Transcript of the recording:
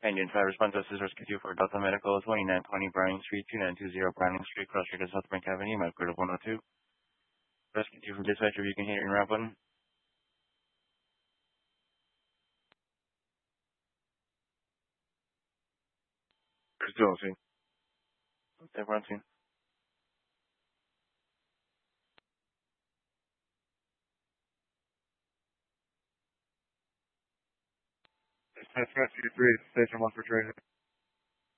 Engine 5 response, this is Rescue 2 for Delta Medical, 2920 Browning Street, 2920 Browning Street, Cross Street to South Bank Avenue, Medicare 102. Rescue 2 from dispatcher, you can hit your route button. Still on scene. Everyone scene. Dispatch Rescue 3, station 1 for training.